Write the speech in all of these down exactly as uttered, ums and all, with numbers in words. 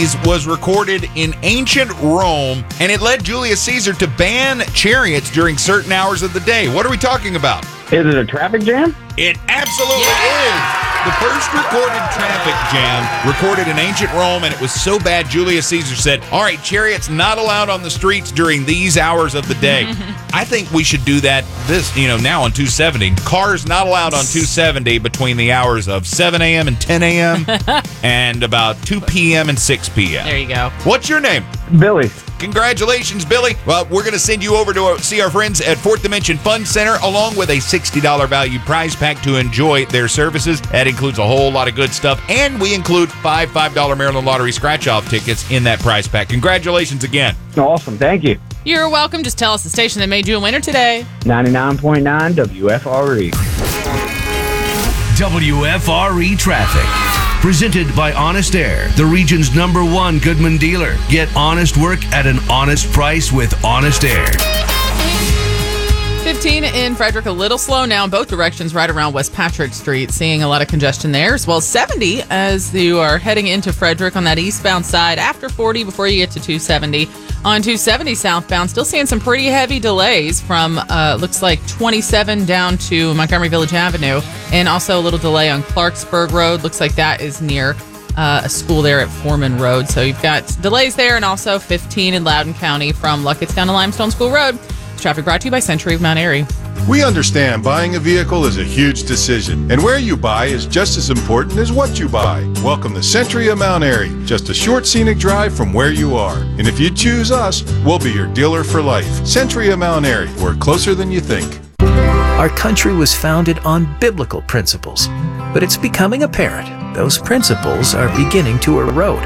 Achilles was recorded in ancient Rome, and it led Julius Caesar to ban chariots during certain hours of the day. What are we talking about? Is it a traffic jam? It absolutely Yeah. is. The first recorded traffic jam recorded in ancient Rome, and it was so bad Julius Caesar said, all right, chariots not allowed on the streets during these hours of the day. I think we should do that this, you know, now on two seventy. Cars not allowed on two seventy between the hours of seven a.m. and ten a.m. and about two p.m. and six p.m. There you go. What's your name? Billy. Congratulations, Billy. Well, we're going to send you over to our, see our friends at Fourth Dimension Fun Center, along with a sixty dollars value prize pack to enjoy their services. That includes a whole lot of good stuff, and we include five five dollar Maryland Lottery scratch-off tickets in that prize pack. Congratulations again. Awesome. Thank you. You're welcome. Just tell us the station that made you a winner today. ninety-nine point nine W F R E. W F R E Traffic. Presented by Honest Air, the region's number one Goodman dealer. Get honest work at an honest price with Honest Air. fifteen in Frederick, a little slow now in both directions right around West Patrick Street. Seeing a lot of congestion there, as well as seventy as you are heading into Frederick on that eastbound side after forty before you get to two seventy. On two seventy southbound, still seeing some pretty heavy delays from, uh, looks like twenty-seven down to Montgomery Village Avenue, and also a little delay on Clarksburg Road. Looks like that is near uh, a school there at Foreman Road. So you've got delays there, and also fifteen in Loudoun County from Luckett's down to Limestone School Road. Traffic brought to you by Century of Mount Airy. We understand buying a vehicle is a huge decision, and where you buy is just as important as what you buy. Welcome to Century of Mount Airy, just a short scenic drive from where you are. And if you choose us, we'll be your dealer for life. Century of Mount Airy, we're closer than you think. Our country was founded on biblical principles, but it's becoming apparent those principles are beginning to erode.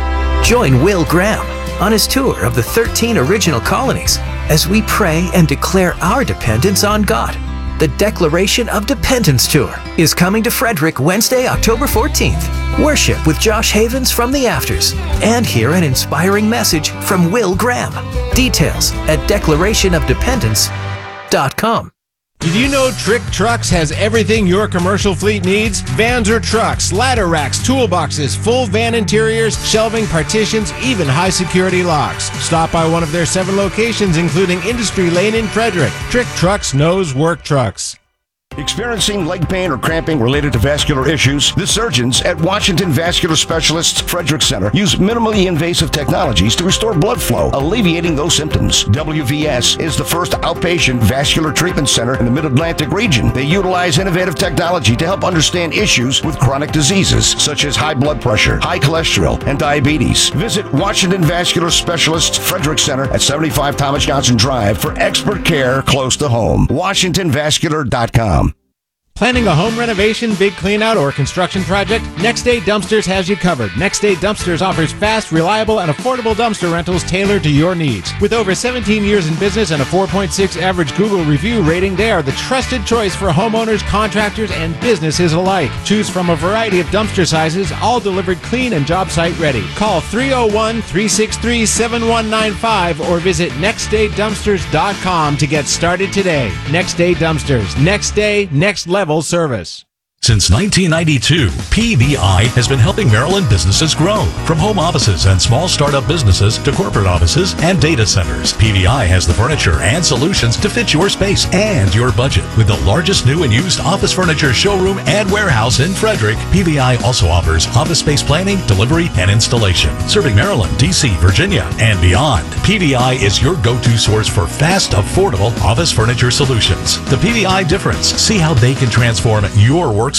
Join Will Graham on his tour of the thirteen original colonies as we pray and declare our dependence on God. The Declaration of Dependence Tour is coming to Frederick Wednesday, October fourteenth. Worship with Josh Havens from the Afters and hear an inspiring message from Will Graham. Details at declaration of dependence dot com. Did you know Trick Trucks has everything your commercial fleet needs? Vans or trucks, ladder racks, toolboxes, full van interiors, shelving, partitions, even high-security locks. Stop by one of their seven locations, including Industry Lane in Frederick. Trick Trucks knows work trucks. Experiencing leg pain or cramping related to vascular issues? The surgeons at Washington Vascular Specialists Frederick Center use minimally invasive technologies to restore blood flow, alleviating those symptoms. W V S is the first outpatient vascular treatment center in the Mid-Atlantic region. They utilize innovative technology to help understand issues with chronic diseases such as high blood pressure, high cholesterol, and diabetes. Visit Washington Vascular Specialists Frederick Center at seventy-five Thomas Johnson Drive for expert care close to home. washington vascular dot com. Planning a home renovation, big cleanout, or construction project? Next Day Dumpsters has you covered. Next Day Dumpsters offers fast, reliable, and affordable dumpster rentals tailored to your needs. With over seventeen years in business and a four point six average Google review rating, they are the trusted choice for homeowners, contractors, and businesses alike. Choose from a variety of dumpster sizes, all delivered clean and job site ready. Call three oh one, three six three, seven one nine five or visit next day dumpsters dot com to get started today. Next Day Dumpsters. Next day, next level service. Since nineteen ninety-two, P V I has been helping Maryland businesses grow. From home offices and small startup businesses to corporate offices and data centers, P V I has the furniture and solutions to fit your space and your budget. With the largest new and used office furniture showroom and warehouse in Frederick, P V I also offers office space planning, delivery, and installation. Serving Maryland, D C, Virginia, and beyond, P V I is your go-to source for fast, affordable office furniture solutions. The P V I difference. See how they can transform your workspace.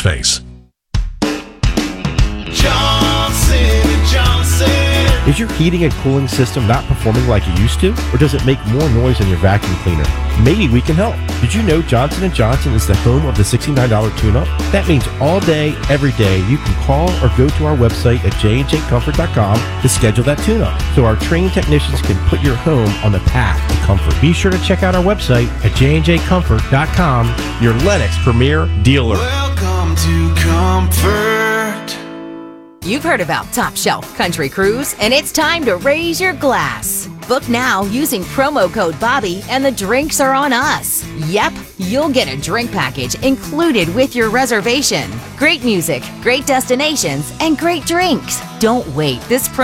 Johnson and Johnson. Is your heating and cooling system not performing like it used to? Or does it make more noise than your vacuum cleaner? Maybe we can help. Did you know Johnson and Johnson is the home of the sixty-nine dollar tune-up? That means all day, every day, you can call or go to our website at j and j comfort dot com to schedule that tune-up, so our trained technicians can put your home on the path to comfort. Be sure to check out our website at j and j comfort dot com, your Lennox premier dealer. Welcome to Comfort. You've heard about Top Shelf Country Cruise, and it's time to raise your glass. Book now using promo code Bobby, and the drinks are on us. Yep, you'll get a drink package included with your reservation. Great music, great destinations, and great drinks. Don't wait. This